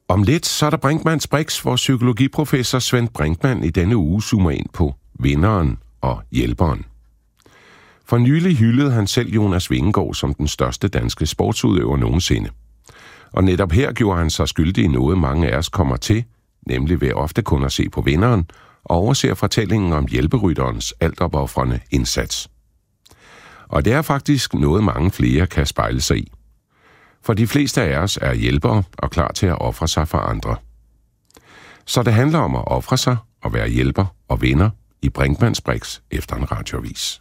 Om lidt så er der Brinkmanns Brix, hvor psykologiprofessor Svend Brinkmann i denne uge zoomer ind på vinderen og hjælperen. For nylig hyldede han selv Jonas Vingegaard som den største danske sportsudøver nogensinde. Og netop her gjorde han sig skyldig i noget, mange af os kommer til, nemlig ved ofte kun at se på vinderen og overser fortællingen om hjælperytterens altopofrende indsats. Og det er faktisk noget, mange flere kan spejle sig i. For de fleste af os er hjælpere og klar til at ofre sig for andre. Så det handler om at ofre sig og være hjælper og vinder i Brinkmanns Brix efter en radioavis.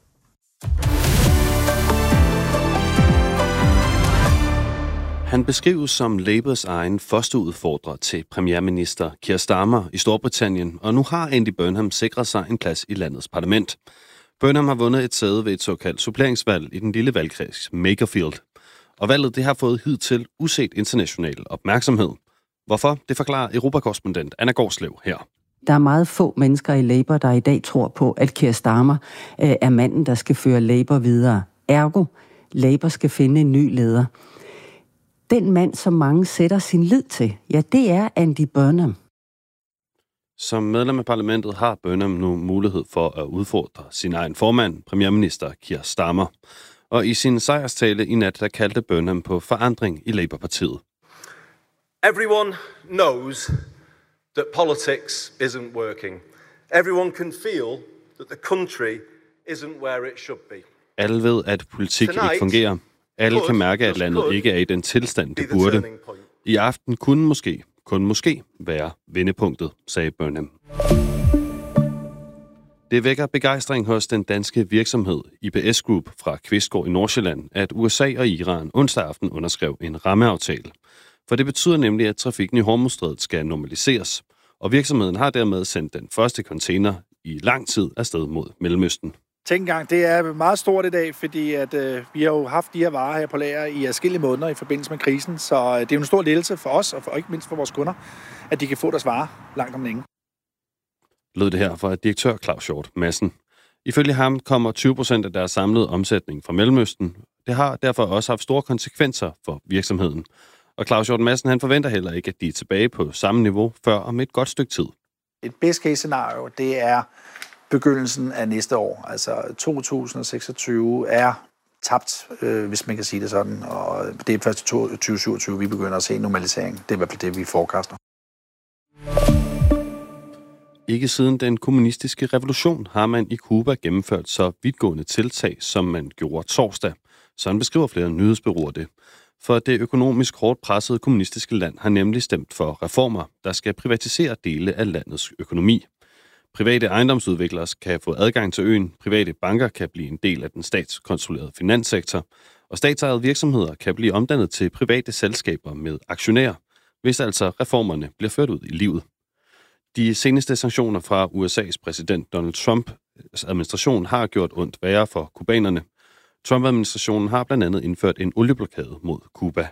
Han beskrives som Labours egen førsteudfordrer til premierminister Keir Starmer i Storbritannien, og nu har Andy Burnham sikret sig en plads i landets parlament. Burnham har vundet et sæde ved et såkaldt suppleringsvalg i den lille valgkreds Makerfield. Og valget det har fået hidtil uset international opmærksomhed. Hvorfor? Det forklarer Europakorrespondent Anna Gårdslev her. Der er meget få mennesker i Labour, der i dag tror på, at Keir Starmer er manden, der skal føre Labour videre. Ergo, Labour skal finde en ny leder. Den mand, som mange sætter sin lid til, ja, det er Andy Burnham. Som medlem af parlamentet har Burnham nu mulighed for at udfordre sin egen formand, premierminister Keir Starmer. Og i sin sejrstale i nat, der kaldte Burnham på forandring i Labour-partiet. Everyone knows that politics isn't working. Everyone can feel that the country isn't where it should be. Alle ved, at politik ikke fungerer. Alle kan mærke, at landet ikke er i den tilstand, det burde. I aften kunne kun måske være vendepunktet, sagde Burnham. Det vækker begejstring hos den danske virksomhed IBS Group fra Kvistgård i Nordsjælland, at USA og Iran onsdag aften underskrev en rammeaftale. For det betyder nemlig, at trafikken i Hormuzstrædet skal normaliseres, og virksomheden har dermed sendt den første container i lang tid afsted mod Mellemøsten. Tænk engang, det er meget stort i dag, fordi at, vi har jo haft de her varer her på lager i adskillige måneder i forbindelse med krisen, så det er jo en stor lettelse for os, og ikke mindst for vores kunder, at de kan få deres varer langt om længe. Lød det her fra direktør Claus Hjort Madsen. Ifølge ham kommer 20% af deres samlede omsætning fra Mellemøsten. Det har derfor også haft store konsekvenser for virksomheden. Og Claus Hjort Madsen, han forventer heller ikke, at de er tilbage på samme niveau før om et godt stykke tid. Et best case scenario, det er begyndelsen af næste år. Altså 2026 er tabt, hvis man kan sige det sådan. Og det er først 2027, vi begynder at se normalisering. Det er i hvert fald det, vi forekaster. Ikke siden den kommunistiske revolution har man i Cuba gennemført så vidtgående tiltag, som man gjorde torsdag. Sådan beskriver flere nyhedsbureauer det. For det økonomisk hårdt pressede kommunistiske land har nemlig stemt for reformer, der skal privatisere dele af landets økonomi. Private ejendomsudviklere kan få adgang til øen, private banker kan blive en del af den statskontrollerede finanssektor, og statsejede virksomheder kan blive omdannet til private selskaber med aktionærer, hvis altså reformerne bliver ført ud i livet. De seneste sanktioner fra USA's præsident Donald Trumps administration har gjort ondt værre for kubanerne. Trump-administrationen har blandt andet indført en olieblokade mod Cuba.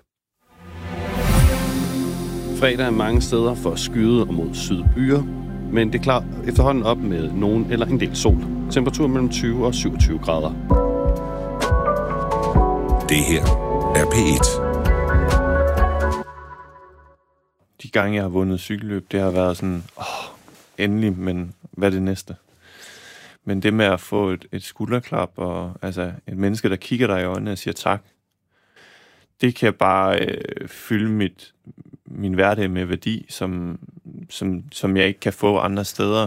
Fredag er mange steder for skyde og mod sydbyer, men det er klar efterhånden op med nogen eller en del sol. Temperatur mellem 20 og 27 grader. Det her er P1. De gange, jeg har vundet cykelløb, det har været sådan, endelig, men hvad er det næste? Men det med at få et skulderklap, og altså et menneske, der kigger dig i øjnene og siger tak, det kan bare fylde min hverdag med værdi, som jeg ikke kan få andre steder.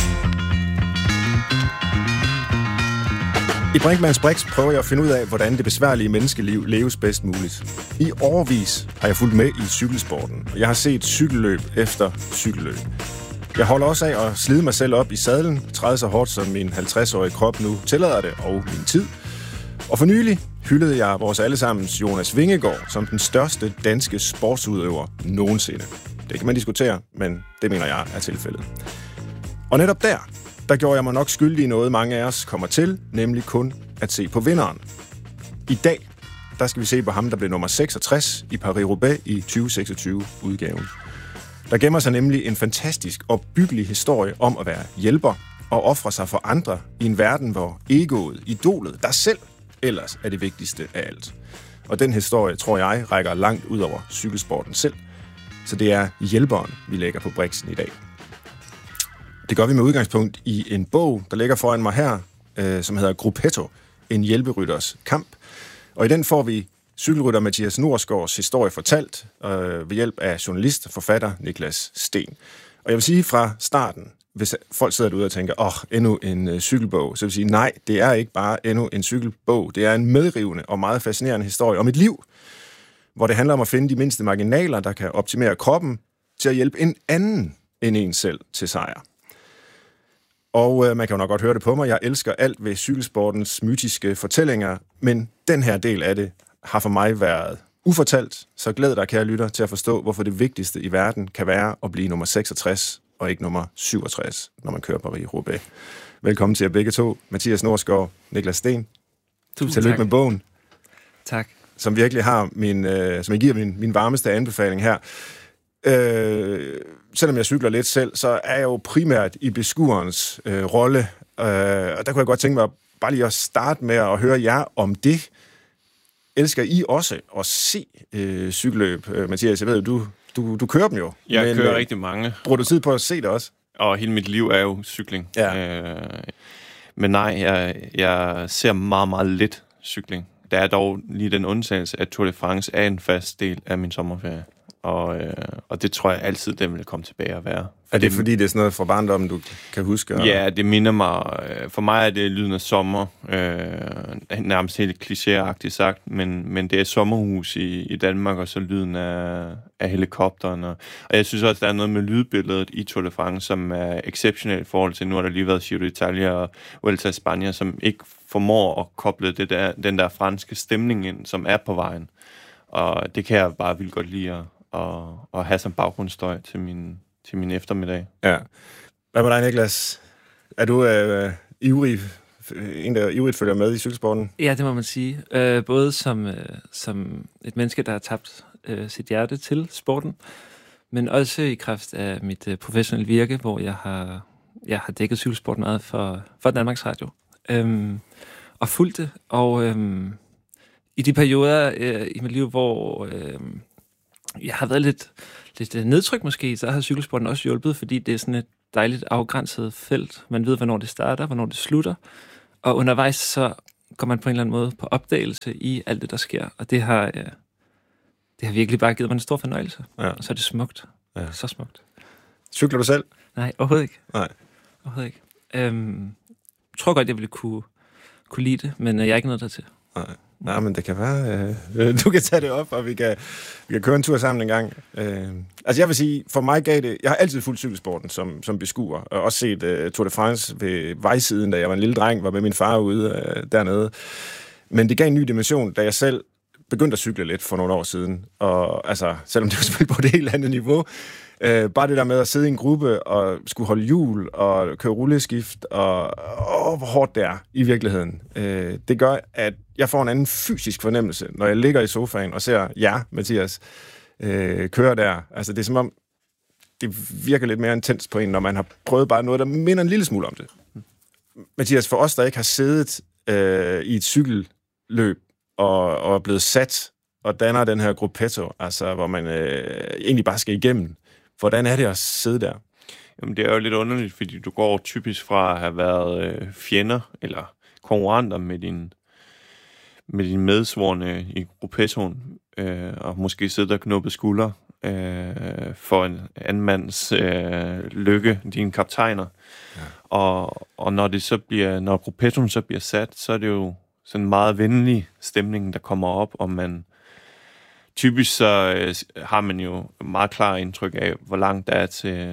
I Brinkmanns Brix prøver jeg at finde ud af, hvordan det besværlige menneskeliv leves bedst muligt. I årevis har jeg fulgt med i cykelsporten, og jeg har set cykelløb efter cykelløb. Jeg holder også af at slide mig selv op i sadlen, træde så hårdt som min 50-årige krop nu tillader det, og min tid. Og for nylig hyldede jeg vores allesammens Jonas Vingegaard som den største danske sportsudøver nogensinde. Det kan man diskutere, men det mener jeg er tilfældet. Og netop der gjorde jeg mig nok skyldig i noget, mange af os kommer til, nemlig kun at se på vinderen. I dag, der skal vi se på ham, der blev nummer 66 i Paris-Roubaix i 2026-udgaven. Der gemmer sig nemlig en fantastisk og byggelig historie om at være hjælper og ofre sig for andre i en verden, hvor egoet, idolet, dig selv, ellers er det vigtigste af alt. Og den historie, tror jeg, rækker langt ud over cykelsporten selv. Så det er hjælperen, vi lægger på briksen i dag. Det gør vi med udgangspunkt i en bog, der ligger foran mig her, som hedder Gruppetto, en hjælperytters kamp. Og i den får vi cykelrytter Mathias Norsgaards historie fortalt ved hjælp af journalist og forfatter Niklas Sten. Og jeg vil sige fra starten, hvis folk sidder derude og tænker, endnu en cykelbog, så vil jeg sige, nej, det er ikke bare endnu en cykelbog. Det er en medrivende og meget fascinerende historie om et liv, hvor det handler om at finde de mindste marginaler, der kan optimere kroppen til at hjælpe en anden end en selv til sejr. Og man kan jo nok godt høre det på mig, jeg elsker alt ved cykelsportens mytiske fortællinger, men den her del af det har for mig været ufortalt, så glæd dig, kære lytter, til at forstå, hvorfor det vigtigste i verden kan være at blive nummer 66 og ikke nummer 67, når man kører Paris-Roubaix. Velkommen til jer begge to, Mathias Norsgaard, Niklas Sten. Tillykke med bogen. Tak. Som virkelig har som jeg giver min varmeste anbefaling her. Selvom jeg cykler lidt selv, så er jeg jo primært i beskuerens rolle. Og der kunne jeg godt tænke mig bare lige at starte med at høre jer om det. Elsker I også at se cykelløb? Mathias, jeg ved jo, du kører dem jo. Jeg kører rigtig mange. Bruger du tid på at se det også? Og hele mit liv er jo cykling. Ja. Men nej, jeg ser meget, meget lidt cykling. Der er dog lige den undtagelse, at Tour de France er en fast del af min sommerferie. Og det tror jeg altid, den vil komme tilbage at være. Er det fordi, det er sådan noget fra barndommen, du kan huske? Ja, det minder mig... For mig er det lyden af sommer. Nærmest helt klichéagtigt sagt, men det er sommerhus i Danmark, og så lyden af helikopteren. Og jeg synes også, der er noget med lydbilledet i Tour de France, som er exceptionelt i forhold til, nu har der lige været Giro d'Italia og Vuelta a España, som ikke formår at koble den der franske stemning ind, som er på vejen. Og det kan jeg bare vildt godt lide at have som baggrundsstøj til min eftermiddag. Ja. Hvad med dig, Niklas? Er du ivrig, en der ivrigt følger med i cykelsporten? Ja, det må man sige. Både som et menneske, der har tabt sit hjerte til sporten, men også i kraft af mit professionelle virke, hvor jeg har dækket cykelsport meget for Danmarks Radio. Og fulgt det. Og i de perioder i mit liv, hvor jeg har været lidt nedtryk måske, så har cykelsporten også hjulpet, fordi det er sådan et dejligt afgrænset felt. Man ved, hvornår det starter, hvornår det slutter. Og undervejs så går man på en eller anden måde på opdagelse i alt det, der sker. Og det har virkelig bare givet mig en stor fornøjelse. Ja. Og så er det smukt. Ja. Så smukt. Cykler du selv? Nej, overhovedet ikke. Nej. Overhovedet ikke. Jeg tror godt, jeg ville kunne lide det, men jeg er ikke noget der til. Nej, men det kan være, du kan tage det op, og vi kan køre en tur sammen en gang. Altså jeg vil sige, for mig gav det, jeg har altid fulgt cykelsporten som beskuer, og også set Tour de France ved vejsiden, da jeg var en lille dreng, var med min far ude dernede. Men det gav en ny dimension, da jeg selv begyndte at cykle lidt for nogle år siden, og altså, selvom det var selvfølgelig på et helt andet niveau, bare det der med at sidde i en gruppe og skulle holde hjul og køre rulleskift, og hvor hårdt det er i virkeligheden. Det gør, at jeg får en anden fysisk fornemmelse, når jeg ligger i sofaen og ser jer, Mathias, køre der. Altså det er som om, det virker lidt mere intens på en, når man har prøvet bare noget, der minder en lille smule om det. Mathias, for os, der ikke har siddet i et cykelløb og er blevet sat og danner den her gruppetto, altså hvor man egentlig bare skal igennem. Hvordan er det at sidde der? Jamen, det er jo lidt underligt, fordi du går typisk fra at have været fjender eller konkurrenter med din medsvorne i gruppettoen, og måske sidde og knuppe skulder for en anden mands lykke, dine kaptajner. Ja. Og når gruppettoen så bliver sat, så er det jo sådan en meget venlig stemning, der kommer op, og man typisk så har man jo meget klar indtryk af, hvor langt der er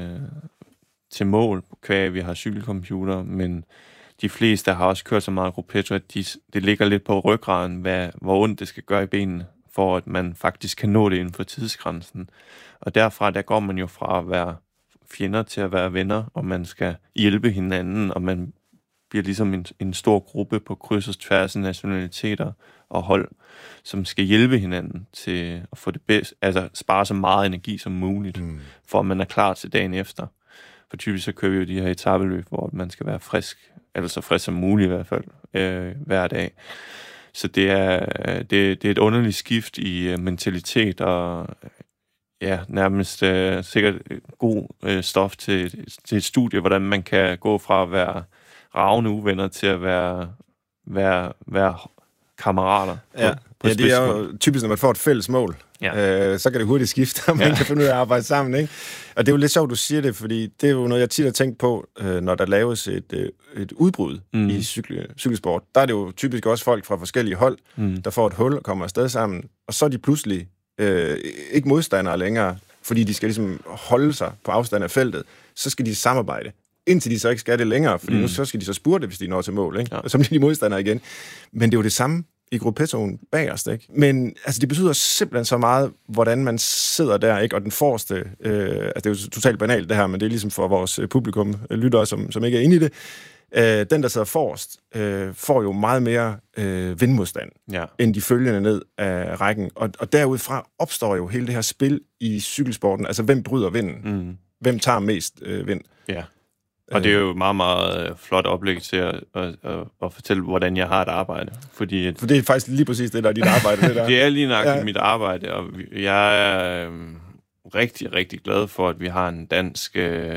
til mål, kvæg vi har cykelcomputer, men de fleste har også kørt så meget gruppetto, at det ligger lidt på ryggraden, hvor ondt det skal gøre i benene, for at man faktisk kan nå det inden for tidsgrænsen. Og derfra, der går man jo fra at være fjender til at være venner, og man skal hjælpe hinanden, og man bliver ligesom en stor gruppe på kryds og tværs af nationaliteter og hold, som skal hjælpe hinanden til at få det bedste, altså spare så meget energi som muligt, for at man er klar til dagen efter. For typisk så kører vi jo de her etapeløb, hvor man skal være frisk, eller så frisk som muligt i hvert fald, hver dag. Så det er et underligt skift i mentalitet, og nærmest sikkert god stof til et studie, hvordan man kan gå fra at være ravende uvenner til at være kammerater. På det er jo typisk, når man får et fælles mål. Så kan det hurtigt skifte, og man kan finde ud af at arbejde sammen, ikke? Og det er jo lidt sjovt, du siger det, fordi det er jo noget, jeg tit har tænkt på, når der laves et udbrud i cykelsport. Der er det jo typisk også folk fra forskellige hold, der får et hul og kommer afsted sammen, og så er de pludselig ikke modstandere længere, fordi de skal ligesom holde sig på afstand af feltet. Så skal de samarbejde, indtil de så ikke skal det længere, fordi nu så skal de så spurte, hvis de når til mål, ikke? Og så bliver de modstandere igen. Men det er jo det samme i gruppettoen bagerst, ikke? Men altså, det betyder simpelthen så meget, hvordan man sidder der, ikke? Og den forreste, altså det er jo totalt banalt det her, men det er ligesom for vores publikum, lyttere, som ikke er inde i det. Den, der sidder forrest, får jo meget mere vindmodstand, end de følgende ned af rækken. Og derudfra opstår jo hele det her spil i cykelsporten. Altså, hvem bryder vinden? Hvem tager mest vind? Ja. Og det er jo meget, meget flot oplæg til at fortælle, hvordan jeg har et arbejde. For det er faktisk lige præcis det, der er dit arbejde. Det, der. Det er lige nøjagtigt mit arbejde, og jeg er rigtig, rigtig glad for, at vi har en dansk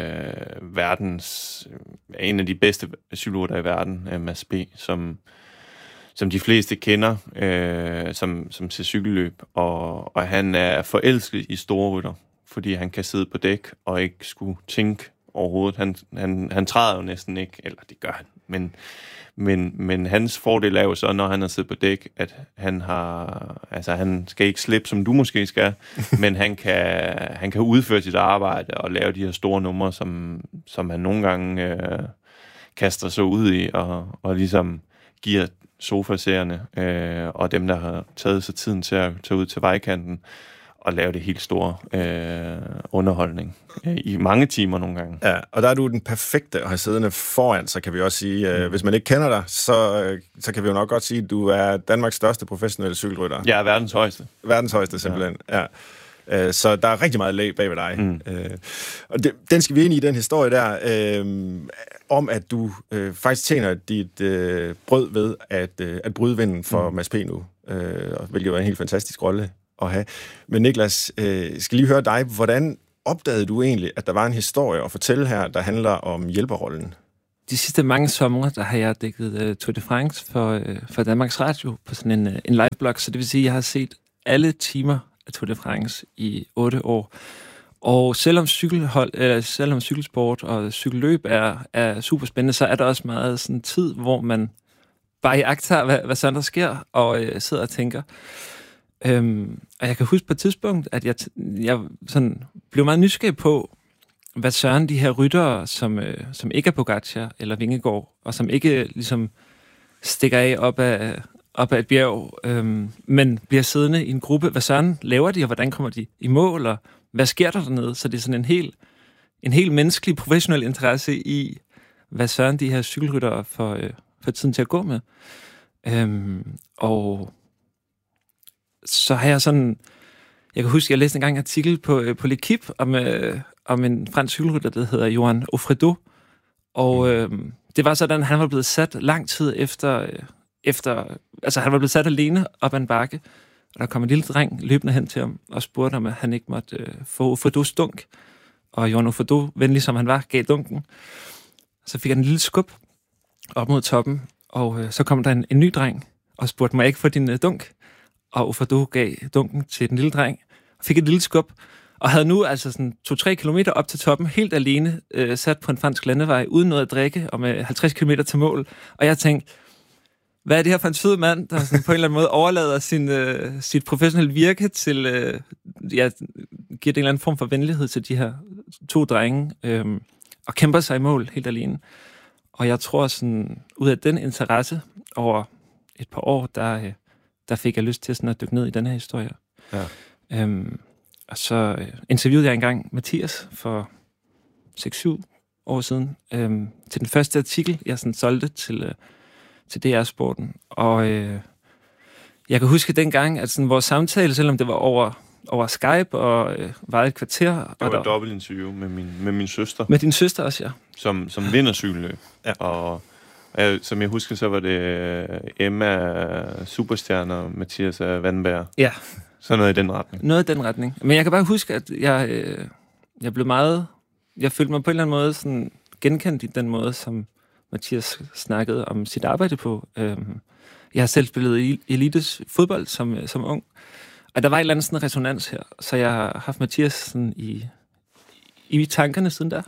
en af de bedste cykelryttere i verden, Mads B., som de fleste kender, som ser cykelløb, og han er forelsket i store rytter, fordi han kan sidde på dæk og ikke skulle tænke overhovedet. Han træder jo næsten ikke, eller det gør han, men hans fordel er jo så, når han har siddet på dæk, at han skal ikke slippe, som du måske skal, men han kan udføre sit arbejde og lave de her store numre, som han nogle gange kaster sig ud i, og ligesom giver sofasererne og dem, der har taget sig tiden til at tage ud til vejkanten, og lave det helt store underholdning i mange timer nogle gange. Ja, og der er du den perfekte at have siddende foran, så kan vi også sige, hvis man ikke kender dig, så kan vi jo nok godt sige, at du er Danmarks største professionelle cykelrytter. Jeg er verdens højeste. Verdens højeste, simpelthen, ja. Så der er rigtig meget lag bag ved dig. Og den skal vi ind i, den historie der, om at du faktisk tjener dit brød ved at bryde vinden for Mads P. nu, hvilket jo er en helt fantastisk rolle at have. Men Niklas, skal lige høre dig, hvordan opdagede du egentlig, at der var en historie at fortælle her, der handler om hjælperrollen? De sidste mange somre, der har jeg dækket Tour de France for Danmarks Radio på sådan en liveblog, så det vil sige, at jeg har set alle timer af Tour de France i 8 år. Og selvom cykelsport og cykelløb er super spændende, så er der også meget sådan tid, hvor man bare iagttager, hvad sådan der sker, og sidder og tænker. Og jeg kan huske på et tidspunkt, at jeg sådan blev meget nysgerrig på, hvad søren de her ryttere, som ikke er Pogačar eller Vingegaard, og som ikke ligesom stikker af op ad et bjerg, men bliver siddende i en gruppe. Hvad søren laver de, og hvordan kommer de i mål, og hvad sker der dernede? Så det er sådan en helt menneskelig, professionel interesse i, hvad søren de her cykelryttere får tiden til at gå med. Og så har jeg sådan... Jeg kan huske, jeg læste engang en artikel på L'Equipe om en fransk cykelrytter, der hedder Johan Offredot. Og det var sådan, at han var blevet sat lang tid efter... Altså, han var blevet sat alene op ad en bakke, og der kom en lille dreng løbende hen til ham og spurgte om, at han ikke måtte få Offredots dunk. Og Johan Offredot, venlig som han var, gav dunken. Så fik han en lille skub op mod toppen, og så kom der en ny dreng og spurgte mig ikke for din dunk. Og Offredot gav dunken til den lille dreng, og fik et lille skub, og havde nu altså sådan 2-3 kilometer op til toppen, helt alene, sat på en fransk landevej, uden noget at drikke, og med 50 kilometer til mål. Og jeg tænkte, hvad er det her for en sød mand, der sådan på en eller anden måde overlader sit professionelle virke til, giver det en eller anden form for venlighed til de her 2 drenge, og kæmper sig i mål helt alene. Og jeg tror sådan, ud af den interesse over et par år, der fik jeg lyst til sådan at dykke ned i den her historie. Ja. Og så interviewede jeg engang Mathias for 6-7 år siden til den første artikel, jeg sådan solgte til DR-sporten. Og jeg kan huske dengang, at sådan vores samtale, selvom det var over Skype og var et kvarter... Det var et dobbeltinterview med min søster. Med din søster også, ja. Som vinder cykelløb. Ja. Og som jeg husker, så var det Emma Superstjerne og Mathias Vandenberg. Ja. Så noget i den retning. Noget i den retning. Men jeg kan bare huske, at jeg blev meget... Jeg følte mig på en eller anden måde sådan genkendt i den måde, som Mathias snakkede om sit arbejde på. Jeg har selv spillet elites fodbold som ung, og der var en eller anden sådan resonans her, så jeg har haft Mathias sådan i tankerne siden der.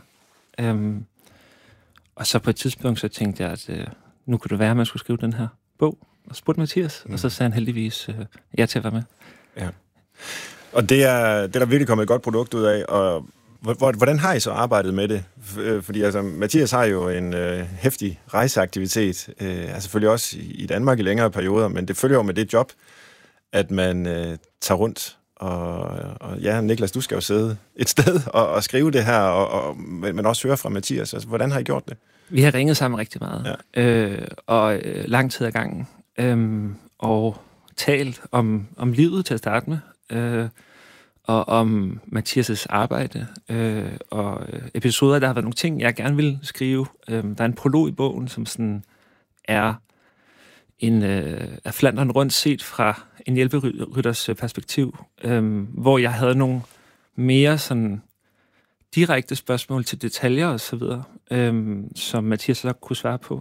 Og så på et tidspunkt, så tænkte jeg, at nu kunne det være, at man skulle skrive den her bog, og spurgte Mathias, og så sagde han heldigvis ja til at være med. Ja. Og det er der virkelig kommet et godt produkt ud af, og hvordan har I så arbejdet med det? Fordi altså, Mathias har jo en heftig rejseaktivitet, selvfølgelig også i Danmark i længere perioder, men det følger jo med det job, at man tager rundt. Og ja, Niklas, du skal jo sidde et sted og skrive det her, men også høre fra Mathias. Altså, hvordan har I gjort det? Vi har ringet sammen rigtig meget, og lang tid ad gangen, og talt om livet til at starte med, og om Mathias' arbejde, og episoder, der har været nogle ting, jeg gerne vil skrive. Der er en prolog i bogen, som sådan er Flandern rundt set fra en hjælperytters perspektiv, hvor jeg havde nogle mere sådan direkte spørgsmål til detaljer og så videre, som Mathias så kunne svare på.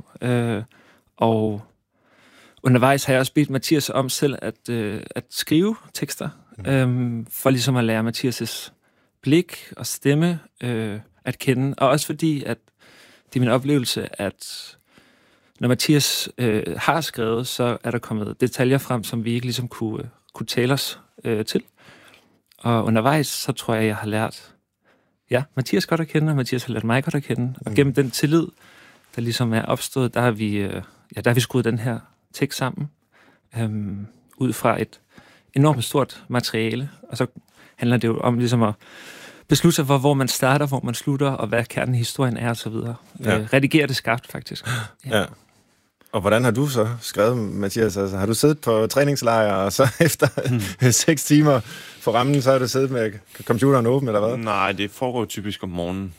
Og undervejs har jeg også bedt Mathias om selv at skrive tekster, for ligesom at lære Mathias' blik og stemme at kende. Og også fordi, at det er min oplevelse, at når Mathias har skrevet, så er der kommet detaljer frem, som vi ikke ligesom kunne tale os til. Og undervejs, så tror jeg har lært Mathias godt at kende, og Mathias har lært mig godt at kende. Og gennem den tillid, der ligesom er opstået, der har vi skruet den her tekst sammen, ud fra et enormt stort materiale. Og så handler det jo om ligesom at beslutte sig for, hvor man starter, hvor man slutter, og hvad kernen i historien er, og så videre. Redigere det skarpt, faktisk. Ja. Og hvordan har du så skrevet, Mathias? Altså, har du siddet på træningslejr, og så efter 6 timer for rammen, så har du siddet med computeren åben, eller hvad? Nej, det foregår typisk om morgenen,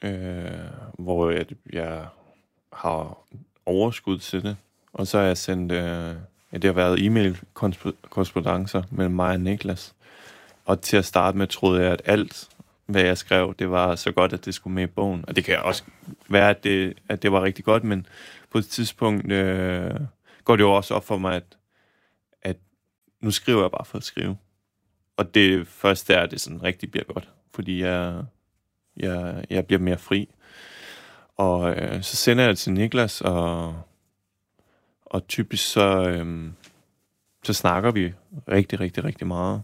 hvor jeg har overskud til det. Og så har jeg sendt, det har været e-mail-korrespondancer mellem mig og Niklas. Og til at starte med, troede jeg, at alt, hvad jeg skrev, det var så godt, at det skulle med i bogen. Og det kan også være, at det var rigtig godt, men på et tidspunkt går det jo også op for mig, at nu skriver jeg bare for at skrive. Og det første er, at det sådan rigtig bliver godt, fordi jeg bliver mere fri. Og så sender jeg det til Niklas, og typisk så snakker vi rigtig, rigtig, rigtig meget.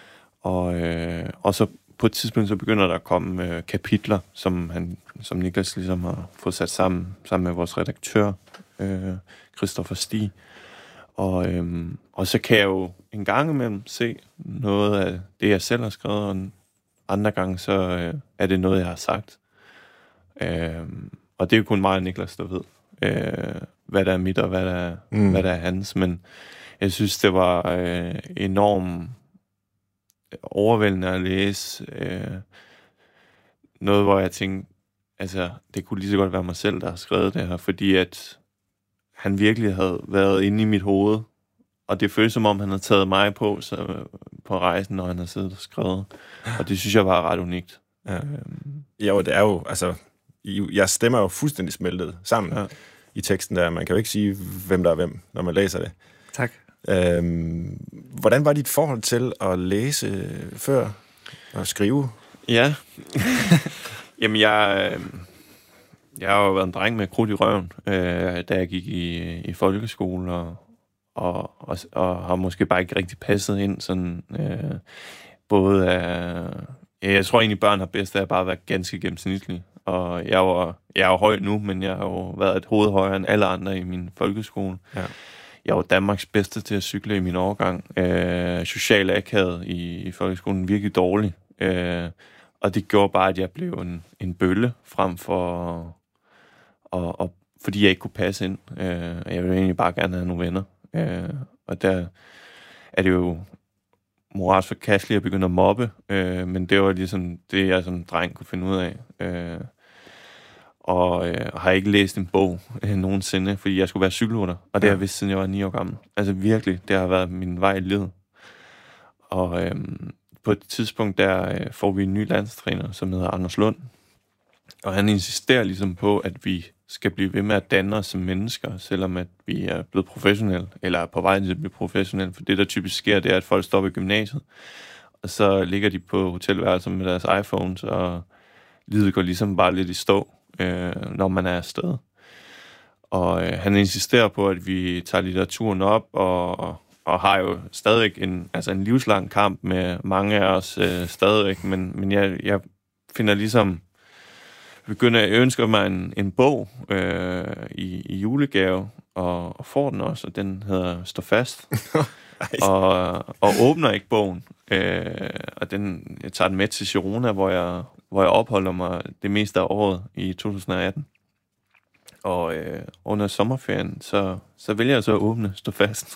Og så på et tidspunkt så begynder der at komme kapitler, som Niklas ligesom har fået sat sammen med vores redaktør, Christoffer Stig. Og så kan jeg jo en gang imellem se noget af det, jeg selv har skrevet, og andre gange så er det noget, jeg har sagt. Og det er jo kun mig og Niklas, der ved, hvad der er mit, og hvad der er hans. Men jeg synes, det var enormt overvældende at læse noget, hvor jeg tænkte, altså, det kunne lige så godt være mig selv, der har skrevet det her, fordi at han virkelig havde været inde i mit hoved, og det føles som om, han havde taget mig på rejsen, når han havde siddet og skrevet, og det synes jeg var ret unikt. Jo, det er jo, altså, jeg stemmer jo fuldstændig smeltet sammen i teksten der. Man kan jo ikke sige, hvem der er hvem, når man læser det. Tak. Hvordan var dit forhold til at læse før og skrive? Ja. Jamen, jeg har jo været en dreng med krudt i røven, da jeg gik i folkeskole, og har måske bare ikke rigtig passet ind sådan, både af... Jeg tror egentlig, børn har bedst af at bare være ganske gennemsnitlig. Og jeg er jo høj nu, men jeg har jo været et hoved højere end alle andre i min folkeskole. Ja. Jeg var Danmarks bedste til at cykle i min årgang. Social akavet i folkeskolen virkelig dårlig. Og det gjorde bare, at jeg blev en bølle frem for... Og fordi jeg ikke kunne passe ind. Jeg ville egentlig bare gerne have nogle venner. Og der er det jo moralsk forkasteligt at begynde at mobbe. Men det var ligesom det, jeg som dreng kunne finde ud af. Og har ikke læst en bog nogensinde, fordi jeg skulle være cykelrytter. Og det har jeg vidst, siden jeg var 9 år gammel. Altså virkelig, det har været min vej i livet. Og på et tidspunkt, der får vi en ny landstræner, som hedder Anders Lund. Og han insisterer ligesom på, at vi skal blive ved med at danne os som mennesker, selvom at vi er blevet professionelle, eller er på vej til at blive professionelle. For det, der typisk sker, det er, at folk stopper i gymnasiet, og så ligger de på hotelværelser med deres iPhones, og livet går ligesom bare lidt i stå, når man er afsted. Og han insisterer på, at vi tager litteraturen op, og har jo stadig en livslang kamp med mange af os stadigvæk, men jeg finder ligesom, jeg ønsker mig en bog i julegave, og får den også, og den hedder Stå fast, og åbner ikke bogen, og jeg tager den med til Girona, hvor jeg opholder mig det meste af året i 2018. Og under sommerferien, så vælger jeg så at åbne Stå fast.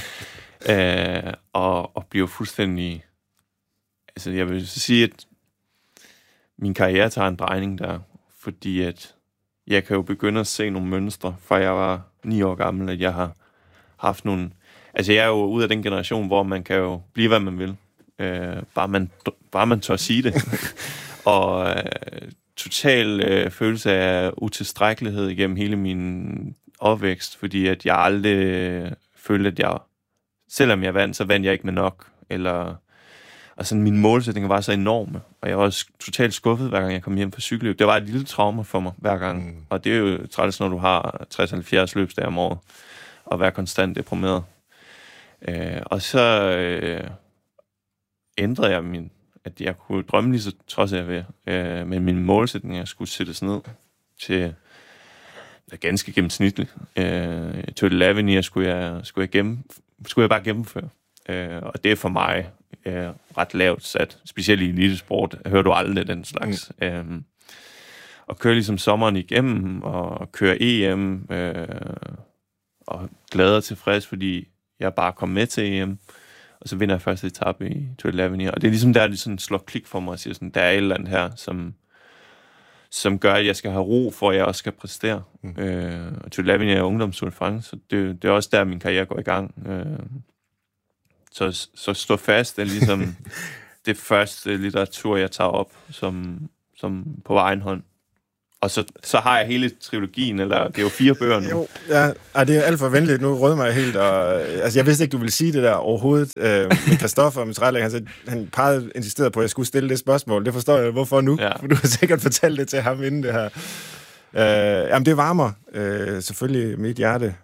Og bliver fuldstændig... Altså, jeg vil sige, at min karriere tager en drejning der, fordi at jeg kan jo begynde at se nogle mønstre, fra jeg var 9 år gammel, at jeg har haft nogle... Altså, jeg er jo ud af den generation, hvor man kan jo blive, hvad man vil. Bare man tør sige det. Og total følelse af utilstrækkelighed igennem hele min opvækst, fordi at jeg aldrig følte, at jeg... Selvom jeg vandt, så vandt jeg ikke med nok. Altså, mine målsætninger var så enorme, og jeg var også totalt skuffet, hver gang jeg kom hjem fra cykelløb. Det var et lille traume for mig hver gang, og det er jo træls, når du har 60-70 løbsdage om året, og være konstant deprimeret. Og så ændrede jeg at jeg kunne drømme lige så trods jeg ved, men mine målsætninger skulle sættes ned til ganske gennemsnitligt. Total Avenir skulle jeg bare gennemføre. Og det er for mig ret lavt sat, specielt i elitesport, hører du aldrig den slags. Og køre ligesom sommeren igennem, og køre EM, og glad og tilfreds, fordi jeg bare kom med til EM, og så vinder jeg første etape i Total Avenir. Og det er ligesom der, det sådan slår klik for mig og siger sådan, der er et eller andet her, som gør, at jeg skal have ro, for at jeg også skal præstere. Og Total Avenir er ungdomstour de France, så det er også der, min karriere går i gang. Så stå fast er ligesom det første litteratur, jeg tager op, som på egen hånd. Og så har jeg hele trilogien, eller det er jo 4 bøger nu. Jo, ja, det er alt for venligt. Nu rød mig helt. Altså, jeg vidste ikke, du ville sige det der overhovedet. Med Christoffer og med Trælæg, han insisterede på, at jeg skulle stille det spørgsmål. Det forstår jeg, hvorfor nu. Ja. For du har sikkert fortalt det til ham inden det her. Jamen, det varmer selvfølgelig mit hjerte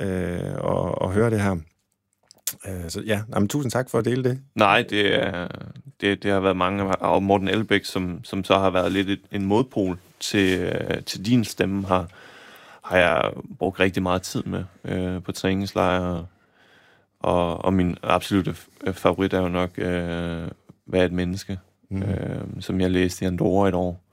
at høre det her. Så ja, tusind tak for at dele det. Nej, det har været mange, og Morten Elbæk, som så har været lidt en modpol til din stemme, har jeg brugt rigtig meget tid med på træningslejre, og min absolutte favorit er jo nok Hvad er et menneske, som jeg læste i Andorra et år.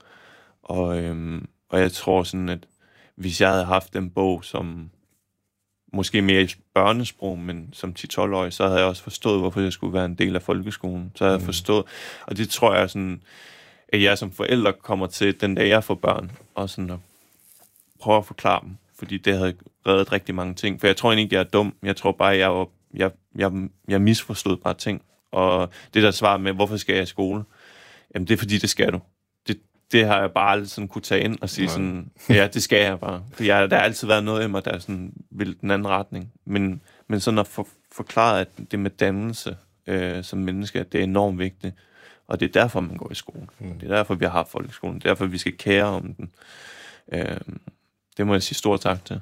Og jeg tror sådan, at hvis jeg havde haft den bog, som måske mere i børnesprog, men som 10-12-årig, så havde jeg også forstået, hvorfor jeg skulle være en del af folkeskolen. Så havde jeg forstået, og det tror jeg sådan, at jeg som forælder kommer til den dag, jeg får børn, og sådan at prøve at forklare dem, fordi det havde reddet rigtig mange ting. For jeg tror egentlig ikke, jeg er dum. Jeg tror bare, jeg misforstod bare ting. Og det der svar med, hvorfor skal jeg i skole? Jamen, det er fordi, det skal du. Det har jeg bare aldrig sådan kunne tage ind og sige sådan, ja, det skal jeg bare. For der har altid været noget i mig, der sådan vil den anden retning. Men sådan at forklare, at det med dannelse som menneske, at det er enormt vigtigt. Og det er derfor, man går i skole. Det er derfor, vi har folkeskolen. Det er derfor, vi skal kære om den. Det må jeg sige stor tak til.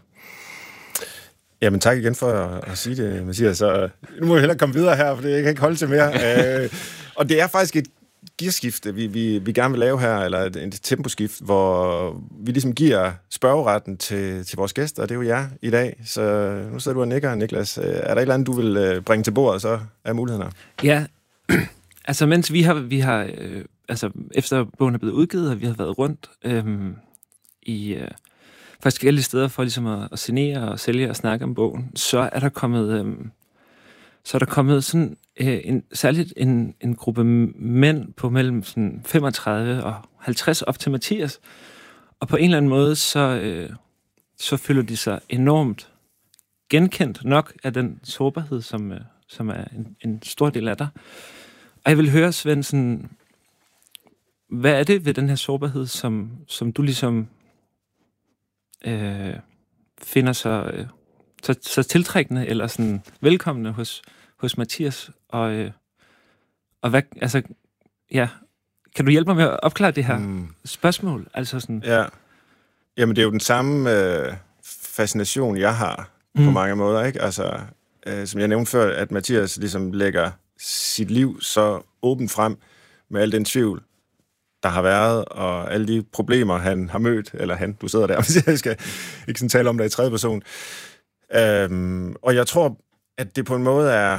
Jamen tak igen for at sige det, Mathias. Så nu må vi hellere komme videre her, for jeg kan ikke holde til mere. Og det er faktisk et gearskifte, vi gerne vil lave her, eller et temposkift, hvor vi ligesom giver spørgeretten til vores gæster, og det er jo jer i dag. Så nu sidder du og nikker, Niklas. Er der et eller andet, du vil bringe til bordet, så er muligheden her? Ja, altså mens vi har altså efter bogen er blevet udgivet, og vi har været rundt i forskellige steder for ligesom at signere og sælge og snakke om bogen, så er der kommet sådan særligt en gruppe mænd på mellem sådan 35 og 50 op til Mathias. Og på en eller anden måde, så føler de sig enormt genkendt nok af den sårbarhed, som er en stor del af dig. Og jeg vil høre, Svend, sådan, hvad er det ved den her sårbarhed, som du ligesom finder så tiltrækkende eller sådan velkommende hos Mathias? Og hvad, altså, ja, kan du hjælpe mig med at opklare det her spørgsmål? Altså sådan... Ja. Jamen, det er jo den samme fascination, jeg har på mange måder, ikke? Altså, som jeg nævnte før, at Mathias ligesom lægger sit liv så åbent frem med al den tvivl, der har været, og alle de problemer, han har mødt, eller du sidder der, hvis jeg skal ikke sådan tale om det i tredje person. Og jeg tror, at det på en måde er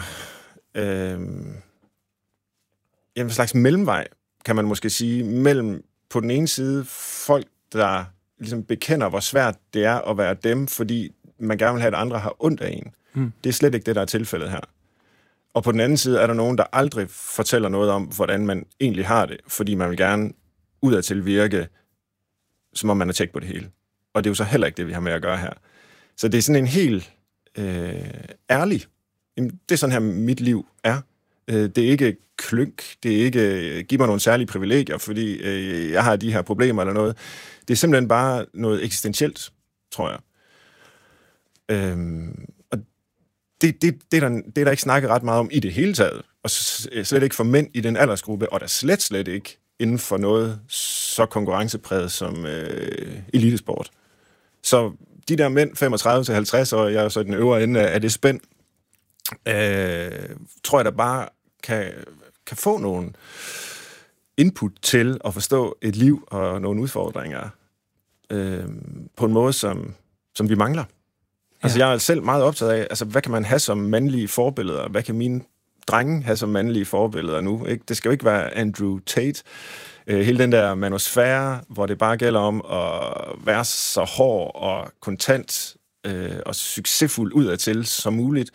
en slags mellemvej, kan man måske sige, mellem på den ene side folk, der ligesom bekender, hvor svært det er at være dem, fordi man gerne vil have, at andre har ondt af en. Det er slet ikke det, der er tilfældet her. Og på den anden side er der nogen, der aldrig fortæller noget om, hvordan man egentlig har det, fordi man vil gerne udadtil virke, som om man er tjek på det hele. Og det er jo så heller ikke det, vi har med at gøre her. Så det er sådan en helt ærlig. Det er sådan her, mit liv er. Det er ikke klynk, det er ikke giv mig nogle særlige privilegier, fordi jeg har de her problemer eller noget. Det er simpelthen bare noget eksistentielt, tror jeg. Og det er der ikke snakket ret meget om i det hele taget. Og slet ikke for mænd i den aldersgruppe, og der slet ikke inden for noget så konkurrencepræget som elitesport. Så de der mænd, 35-50 år, jeg er jo så den øvre ende af det spænd, tror jeg, der bare kan få nogle input til at forstå et liv og nogle udfordringer på en måde, som vi mangler. Altså, jeg er selv meget optaget af, altså, hvad kan man have som mandlige forbilleder? Hvad kan mine drenge have som mandlige forbilleder nu? Ikke? Det skal jo ikke være Andrew Tate. Hele den der manusfære, hvor det bare gælder om at være så hård og kontant og succesfuld udadtil som muligt.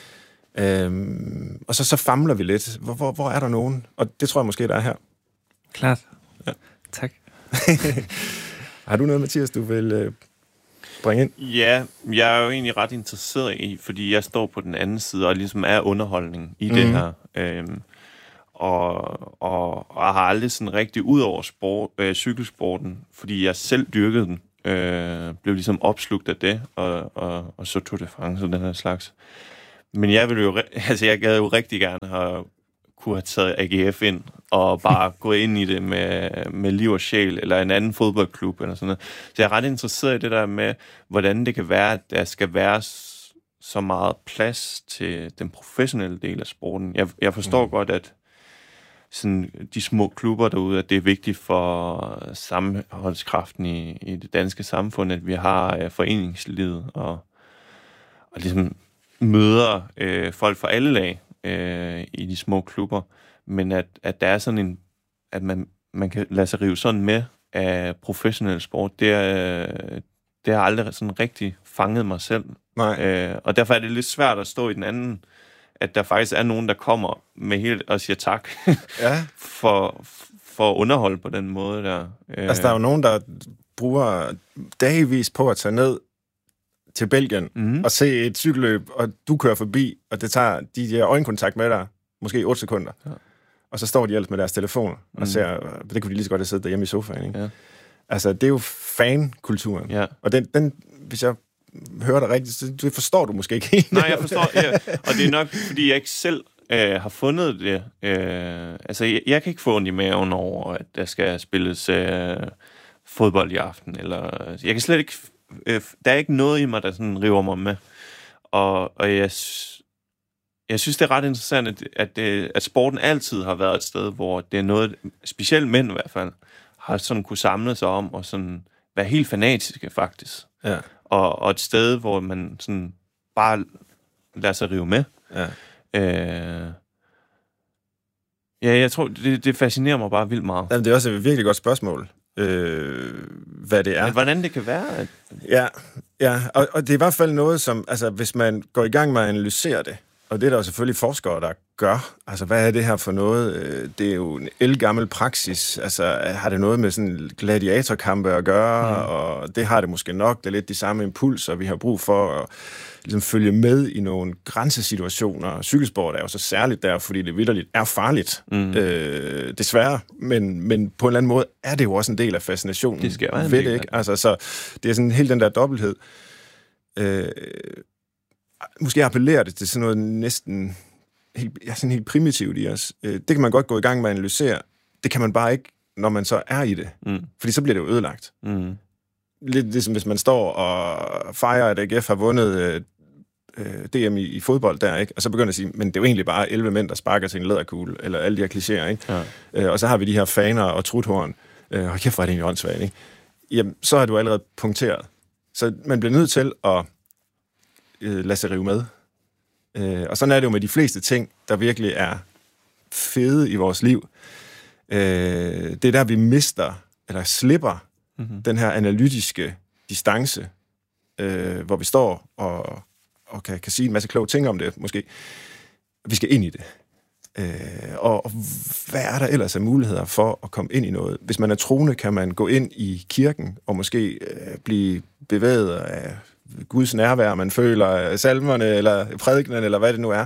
Og så famler vi lidt. Hvor er der nogen? Og det tror jeg måske, der er her. Klart. Ja. Tak. Har du noget, Mathias, du vil bringe ind? Ja, jeg er jo egentlig ret interesseret i, fordi jeg står på den anden side, og ligesom er underholdning i det her. Og har aldrig sådan rigtig ud over cykelsporten, fordi jeg selv dyrkede den, blev ligesom opslugt af det, og så Tour de France og den her slags. Men jeg gad jo rigtig gerne kunne have taget AGF ind, og bare gå ind i det med liv og sjæl, eller en anden fodboldklub, eller sådan noget. Så jeg er ret interesseret i det der med, hvordan det kan være, at der skal være så meget plads til den professionelle del af sporten. Jeg forstår godt, at sådan de små klubber derude, at det er vigtigt for sammenholdskraften i det danske samfund, at vi har foreningslivet, og ligesom møder folk fra alle lag i de små klubber, men at der er sådan en, at man kan lade sig rive sådan med af professionel sport, det har aldrig sådan rigtig fanget mig selv. Nej. Og derfor er det lidt svært at stå i den anden, at der faktisk er nogen, der kommer med helt og siger tak for at underholde på den måde der. Altså, der er jo nogen, der bruger dagvis på at tage ned til Belgien og se et cykelløb, og du kører forbi, og det tager de øjenkontakt med dig, måske 8 sekunder. Ja. Og så står de ellers med deres telefoner og ser, det kunne de lige så godt have siddet derhjemme i sofaen, ikke? Ja. Altså, det er jo fan-kulturen. Ja. Og den, hvis jeg hører dig rigtigt, så det forstår du måske ikke helt. Nej, jeg forstår, og det er nok, fordi jeg ikke selv har fundet det. Altså, jeg kan ikke få ondt i maven over, at der skal spilles fodbold i aften, eller jeg kan slet ikke. Der er ikke noget i mig, der sådan river mig med. Og jeg synes, det er ret interessant, at sporten altid har været et sted, hvor det er noget, specielt mænd i hvert fald, har sådan kunne samle sig om, og sådan være helt fanatiske, faktisk. Ja. Og et sted, hvor man sådan bare lader sig rive med. Ja. Jeg tror, det fascinerer mig bare vildt meget. Jamen, det er også et virkelig godt spørgsmål. Hvad det er. Men hvordan det kan være? Ja, og det er i hvert fald noget, som, altså, hvis man går i gang med at analysere det, og det er der jo selvfølgelig forskere, der gør. Altså, hvad er det her for noget? Det er jo en ældgammel praksis. Altså, har det noget med sådan gladiatorkampe at gøre? Og det har det måske nok. Det er lidt de samme impulser, vi har brug for at ligesom følge med i nogle grænsesituationer. Cykelsport er jo så særligt der, fordi det vitterligt er farligt. Desværre. Men på en eller anden måde er det jo også en del af fascinationen. Det skal være ved det, ikke? Altså, så det er sådan helt den der dobbelthed. Måske appellerer det til sådan noget næsten sådan helt primitivt i os. Det kan man godt gå i gang med at analysere. Det kan man bare ikke, når man så er i det. Fordi så bliver det jo ødelagt. Lidt ligesom hvis man står og fejrer, at AGF har vundet DM i fodbold der, ikke? Og så begynder at sige, men det er jo egentlig bare 11 mænd, der sparker til en læderkugle, eller alle de her klichéer, ikke? Ja. Og så har vi de her faner og truthorn. Og kæft, hvor er det egentlig åndssvagt, ikke? Jamen, så er du allerede punkteret. Så man bliver nødt til at lade sig rive med. Og sådan er det jo med de fleste ting, der virkelig er fede i vores liv. Det er der, vi mister, eller slipper, den her analytiske distance, hvor vi står og kan sige en masse kloge ting om det, måske. Vi skal ind i det. Og hvad er der ellers af muligheder for at komme ind i noget? Hvis man er troende, kan man gå ind i kirken og måske blive bevæget af Guds nærvær, man føler af salmerne, eller prædikenen, eller hvad det nu er.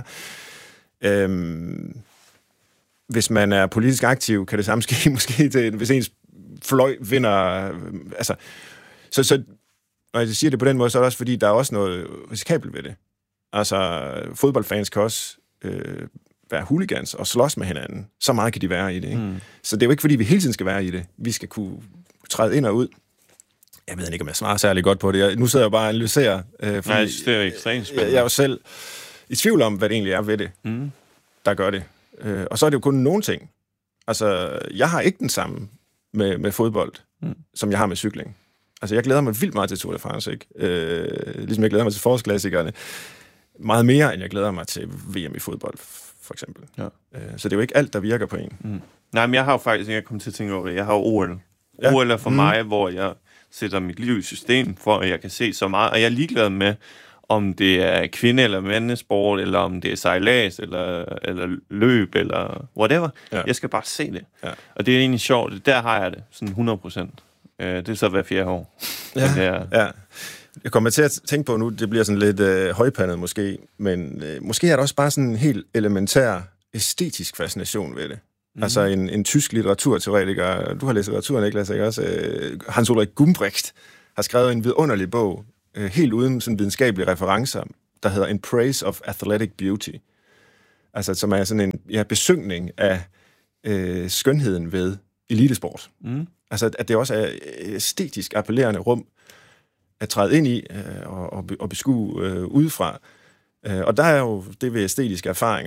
Hvis man er politisk aktiv, kan det samme ske måske til, hvis ens fløj vinder. Altså, så når jeg siger det på den måde, så er det også, fordi der er også noget risikabelt ved det. Altså, fodboldfans kan også være hooligans og slås med hinanden. Så meget kan de være i det, ikke? Så det er jo ikke, fordi vi hele tiden skal være i det. Vi skal kunne træde ind og ud. Jeg ved ikke, om jeg svarer særlig godt på det. Nu sidder jeg bare og analyserer. Nej, det er ekstremt spændende. Jeg er jo selv i tvivl om, hvad det egentlig er ved det, der gør det. Og så er det jo kun nogle ting. Altså, jeg har ikke den samme med fodbold, som jeg har med cykling. Altså, jeg glæder mig vildt meget til Tour de France, ikke? Ligesom jeg glæder mig til forårsklassikerne. Meget mere, end jeg glæder mig til VM i fodbold, for eksempel. Ja. Så det er jo ikke alt, der virker på en. Nej, men jeg har jo faktisk, jeg kom til at tænke over det, jeg har OL. Ja. OL er for mig, hvor jeg sætter mit liv i system, for at jeg kan se så meget. Og jeg er ligeglad med, om det er kvinde- eller mandesport, eller om det er sejlads, eller løb, eller whatever. Ja. Jeg skal bare se det. Ja. Og det er egentlig sjovt. Der har jeg det, sådan 100%. Det er så hver 4 år. Ja. Jeg kommer til at tænke på nu, det bliver sådan lidt højpandet måske, men måske er der også bare sådan en helt elementær æstetisk fascination ved det. Altså en tysk litteraturteoretiker, du har læst litteratur, Niklas, ikke også? Hans Ulrich Gumbrecht har skrevet en vidunderlig bog, helt uden sådan videnskabelige referencer, der hedder In Praise of Athletic Beauty. Altså, som er sådan en besyngning af skønheden ved elitesport. Altså, at det også er æstetisk appellerende rum at træde ind i og beskue udefra. Og der er jo det ved æstetiske erfaringer,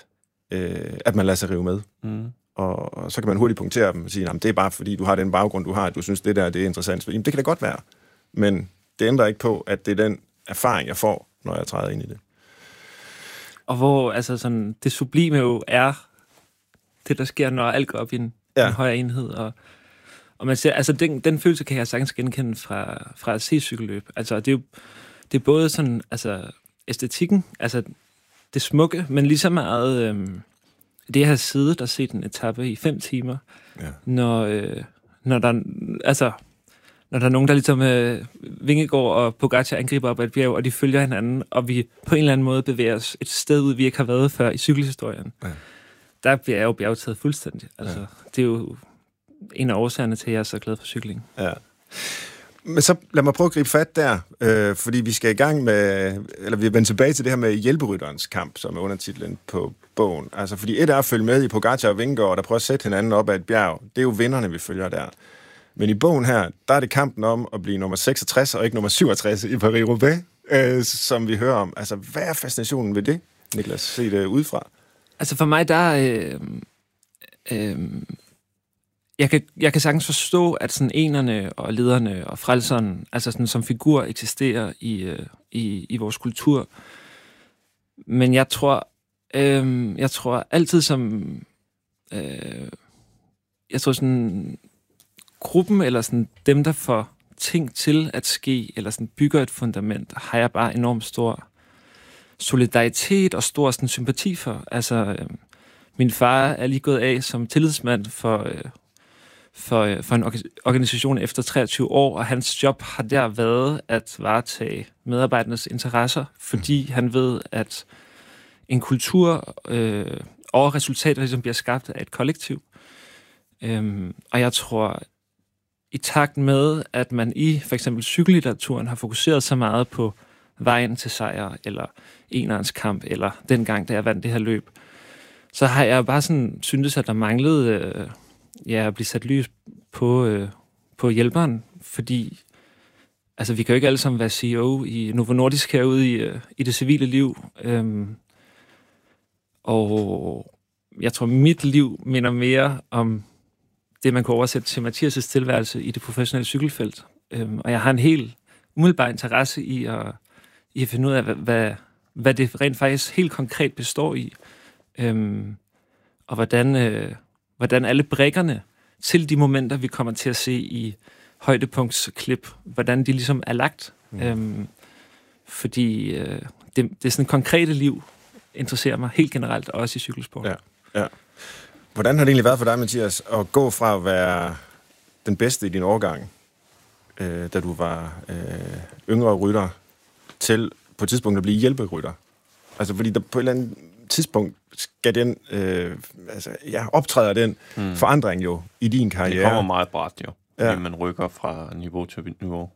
at man lader sig rive med. Og så kan man hurtigt punktere dem og sige, det er bare fordi, du har den baggrund, du har, at du synes, det der det er interessant. Jamen, det kan da godt være, men det ændrer ikke på, at det er den erfaring, jeg får, når jeg træder ind i det. Og hvor altså sådan, det sublime jo er det, der sker, når alt går op i en højere enhed. Og man ser, altså den følelse kan jeg sagtens genkende fra at se cykelløb. Altså det er både sådan, altså æstetikken, altså det smukke, men lige så meget det her siddet og set en etape i 5 timer, når der er nogen, der ligesom Vingegaard og Pogacar angriber op ad et bjerg, og de følger hinanden, og vi på en eller anden måde bevæger os et sted ud, vi ikke har været før i cykelhistorien. Ja. Der bliver jeg jo bjergtaget fuldstændig. Altså, det er jo en af årsagerne til, at jeg er så glad for cykling. Ja. Men så lad mig prøve at gribe fat der, fordi vi skal i gang med, eller vi vender tilbage til det her med hjælperytterens kamp, som er undertitlen på bogen. Altså, fordi et er at følge med i Pogacar og Vingegaard, der prøver at sætte hinanden op ad et bjerg. Det er jo vinderne, vi følger der. Men i bogen her, der er det kampen om at blive nummer 66 og ikke nummer 67 i Paris-Roubaix, som vi hører om. Altså, hvad er fascinationen ved det, Niklas? Se det udefra. Altså for mig, der jeg kan sagtens forstå, at sådan enerne og lederne og frelseren, altså sådan som figur eksisterer i vores kultur. Men jeg tror altid jeg tror sådan gruppen eller sådan dem, der får ting til at ske, eller sådan bygger et fundament, har jeg bare enormt stor solidaritet og stor sådan, sympati for. Altså, min far er lige gået af som tillidsmand for en organisation efter 23 år, og hans job har der været at varetage medarbejdernes interesser, fordi han ved, at en kultur og resultater ligesom bliver skabt af et kollektiv. Og jeg tror, i takt med, at man i for eksempel cykellitteraturen har fokuseret så meget på vejen til sejr, eller enerens kamp, eller dengang, da jeg vandt det her løb, så har jeg bare sådan syntes, at der manglede at blive sat lys på hjælperen, fordi altså, vi kan jo ikke alle sammen være CEO i Novo Nordisk herude i det civile liv. Og jeg tror, mit liv minder mere om det, man kunne oversætte til Mathias' tilværelse i det professionelle cykelfelt. Og jeg har en helt umiddelbar interesse i at finde ud af, hvad det rent faktisk helt konkret består i. Og hvordan alle brikkerne til de momenter, vi kommer til at se i højdepunktsklip, hvordan de ligesom er lagt. Fordi det sådan konkrete liv interesserer mig helt generelt, også i cykelsport. Ja. Hvordan har det egentlig været for dig, Mathias, at gå fra at være den bedste i din årgang, da du var yngre rytter, til på et tidspunkt at blive hjælperytter? Altså, fordi der på et eller andet tidspunkt skal den, optræder den forandring jo i din karriere. Det kommer meget brat jo, fordi man rykker fra niveau til niveau.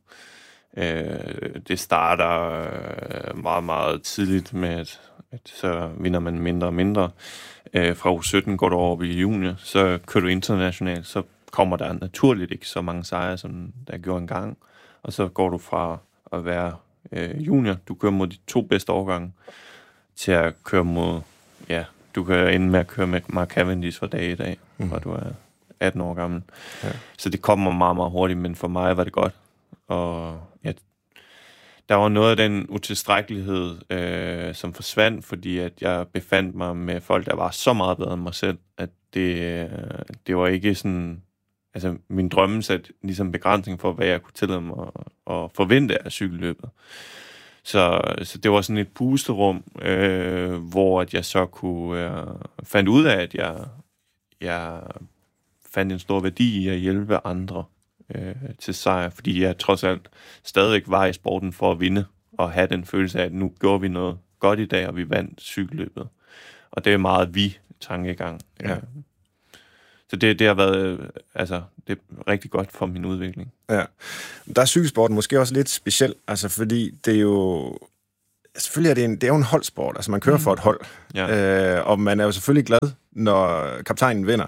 Det starter meget, meget tidligt med, at så vinder man mindre og mindre. Fra U17 går du over i junior, så kører du internationalt, så kommer der naturligt ikke så mange sejre, som der gjorde engang. Og så går du fra at være junior, du kører mod de 2 bedste årgange, til at køre mod, du kan ende med at køre med Mark Cavendish fra dag i dag, hvor du er 18 år gammel. Ja. Så det kommer meget, meget hurtigt, men for mig var det godt. Og der var noget af den utilstrækkelighed, som forsvandt, fordi at jeg befandt mig med folk, der var så meget bedre end mig selv, at det var ikke sådan, altså min drømme satte ligesom begrænsning for, hvad jeg kunne tillade mig at forvente af cykelløbet. Så det var sådan et pusterum, hvor at jeg så fandt ud af, at jeg fandt en stor værdi i at hjælpe andre til sejr, fordi jeg trods alt stadig var i sporten for at vinde, og have den følelse af, at nu gjorde vi noget godt i dag, og vi vandt cykelløbet. Og det er meget vi-tankegang. Ja. Så det har været, det er rigtig godt for min udvikling. Ja. Der er cykelsporten måske også lidt speciel, altså fordi det er jo, selvfølgelig er det er jo en holdsport, altså man kører for et hold, og man er jo selvfølgelig glad, når kaptajnen vinder.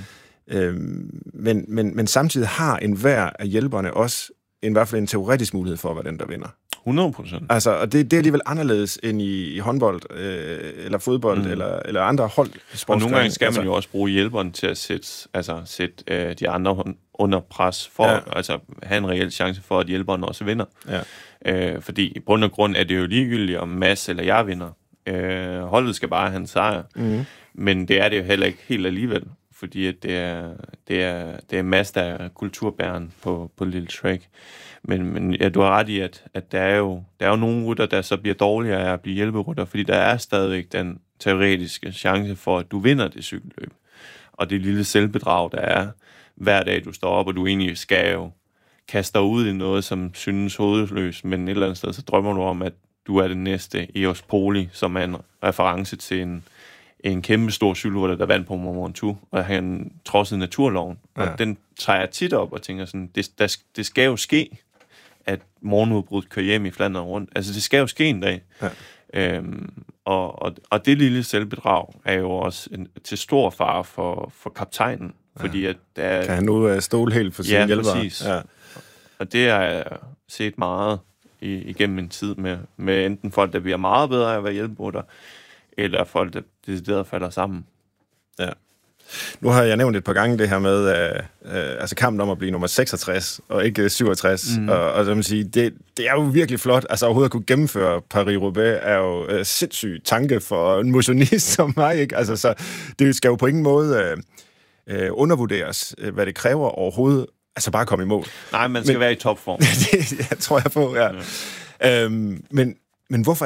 Men samtidig har enhver af hjælperne også i hvert fald en teoretisk mulighed for at være den, der vinder. 100%. Altså, og det er alligevel anderledes end i håndbold, eller fodbold, eller andre holdsportsgrene. Og nogle gange skal man jo også bruge hjælperen til at sætte de andre under pres, for at have en reel chance for, at hjælperen også vinder. Ja. Fordi i bund og grund er det jo ligegyldigt, om Mads eller jeg vinder. Holdet skal bare have en sejr. Men det er det jo heller ikke helt alligevel, fordi at det er Mads, der er kulturbæreren på Lille Trek. Men ja, du har ret i, at der er jo nogle rytter, der så bliver dårligere af at blive hjælperytter, fordi der er stadigvæk den teoretiske chance for, at du vinder det cykelløb. Og det lille selvbedrag, der er hver dag, du står op, og du egentlig skal jo kaste dig ud i noget, som synes hovedløst, men et eller andet sted, så drømmer du om, at du er den næste Eos Poli, som er en reference til en kæmpe stor cykelrytter, der vandt på Mont Ventoux, og han trodsede naturloven. Ja. Og den tager jeg tit op og tænker sådan, det skal jo ske, at morgenudbruddet kører hjem i Flandern rundt. Altså, det skal jo ske en dag. Ja. Og det lille selvbedrag er jo også til stor fare for kaptajnen, fordi at der kan han nu stole helt for sine hjælpere? Præcis. Ja, og det har jeg set meget igennem min tid med enten folk, der bliver meget bedre af at være hjælperytter, eller folk, der decideret falder sammen. Ja. Nu har jeg nævnt et par gange det her med kampen om at blive nummer 66 og ikke 67. Og så man sige, det er jo virkelig flot. Altså overhovedet at kunne gennemføre Paris-Roubaix er jo sindssyg tanke for en motionist som mig, ikke? Altså, så det skal jo på ingen måde undervurderes, hvad det kræver overhovedet. Altså bare at komme i mål. Nej, man skal være i topform. Det tror jeg på, ja. Men hvorfor er det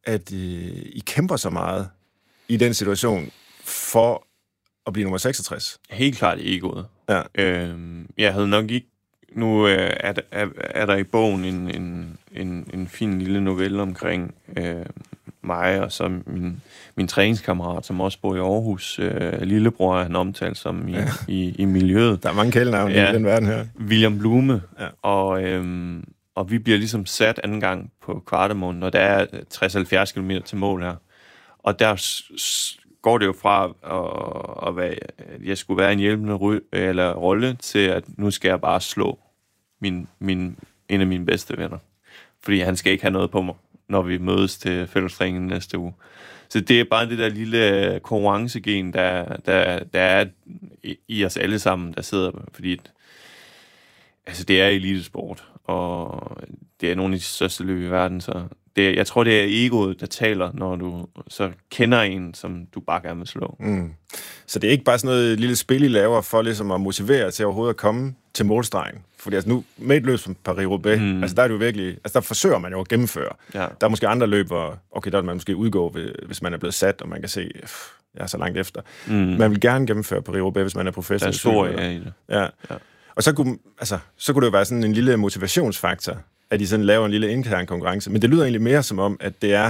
at I kæmper så meget i den situation for at blive nummer 66? Helt klart egoet. Ja. Jeg havde nok ikke... Nu er der i bogen en fin lille novelle omkring mig og så min træningskammerat, som også bor i Aarhus. Lillebror er han omtalt som i miljøet. Der er mange kælenavne i den verden her. William Blume. Ja. Og vi bliver ligesom sat anden gang på Kvartemoen, når der er 60-70 km til mål her. Og der går det jo fra at være, at jeg skulle være en hjælpende rolle til, at nu skal jeg bare slå en af mine bedste venner. Fordi han skal ikke have noget på mig, når vi mødes til fællestræningen næste uge. Så det er bare det der lille konkurrencegen, der er i os alle sammen, der sidder. Fordi altså, det er elitesport, og det er nogle af de største løb i verden, så jeg tror, det er egoet, der taler, når du så kender en, som du bare gerne vil slå. Mm. Så det er ikke bare sådan noget lille spil, I laver for ligesom at motivere til overhovedet at komme til målstregen? Fordi altså nu, med et løb som Paris-Roubaix, altså der er det jo virkelig, altså der forsøger man jo at gennemføre. Ja. Der er måske andre løb, hvor okay, der vil man måske udgå, hvis man er blevet sat, og man kan se, jeg er så langt efter. Man vil gerne gennemføre Paris-Roubaix, hvis man er professionel. Der er stor i det. Ja. Og så kunne det jo være sådan en lille motivationsfaktor, at de sådan laver en lille intern konkurrence. Men det lyder egentlig mere som om, at det er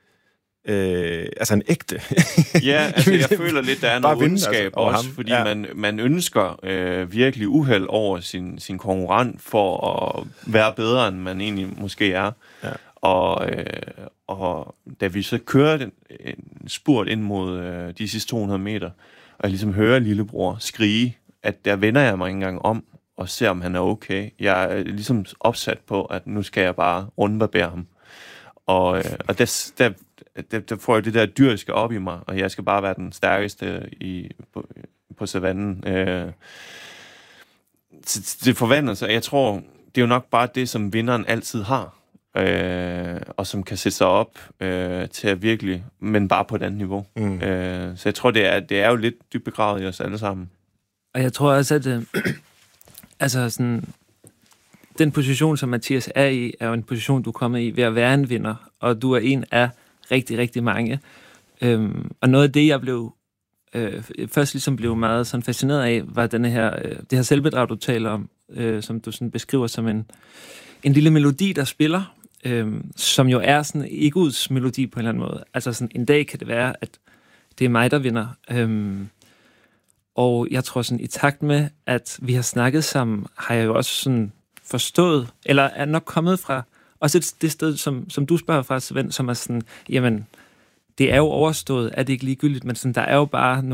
en ægte. Ja, altså jeg føler lidt, der er noget ondskab også, fordi man ønsker virkelig uheld over sin konkurrent for at være bedre, end man egentlig måske er. Ja. Og da vi så kører en spurt ind mod de sidste 200 meter, og jeg ligesom hører lillebror skrige, at der vender jeg mig ikke engang om, og ser, om han er okay. Jeg er ligesom opsat på, at nu skal jeg bare rundbarbere ham. Og der får jeg det der dyriske op i mig, og jeg skal bare være den stærkeste på savannen. Det forvandler sig. Jeg tror, det er jo nok bare det, som vinderen altid har, og som kan sætte sig op til at virkelig, men bare på et andet niveau. Så jeg tror, det er jo lidt dybt begravet i os alle sammen. Og jeg tror også, at altså sådan, den position, som Mathias er i, er jo en position, du er kommet i ved at være en vinder, og du er en af rigtig, rigtig mange. Og noget af det, jeg blev først ligesom blev meget sådan fascineret af, var det her selvbedrag, du taler om, som du sådan beskriver som en lille melodi, der spiller, som jo er sådan egoets melodi på en eller anden måde. Altså sådan, en dag kan det være, at det er mig, der vinder. Og jeg tror sådan, i takt med, at vi har snakket sammen, har jeg jo også sådan forstået, eller er nok kommet fra, også det sted, som du spørger fra, Svend, som er sådan, jamen, det er jo overstået, er det ikke ligegyldigt, men sådan, der er jo bare